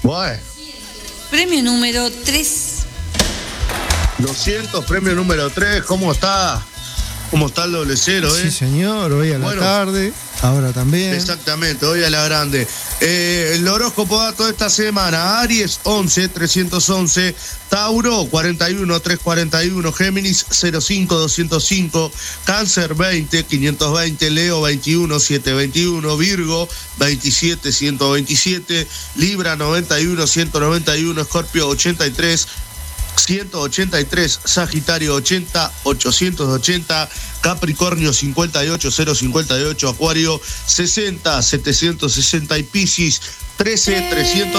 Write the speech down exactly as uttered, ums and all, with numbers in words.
Bueno. Premio número tres. doscientos, premio número tres. ¿Cómo está? ¿Cómo está el doble cero, eh? Sí, señor, hoy a la Bueno, tarde, ahora también. Exactamente, hoy a la grande. Eh, el horóscopo dato de esta semana: Aries once, trescientos once, Tauro cuarenta y uno, trescientos cuarenta y uno, Géminis cero cinco, doscientos cinco, Cáncer veinte, quinientos veinte, Leo veintiuno, setecientos veintiuno, Virgo veintisiete, ciento veintisiete, Libra noventa y uno, ciento noventa y uno, Escorpio ochenta y tres, ciento ochenta y tres, Sagitario ochenta, ochocientos ochenta, Capricornio cincuenta y ocho, cero cincuenta y ocho, Acuario sesenta, setecientos sesenta y Piscis trece, trescientos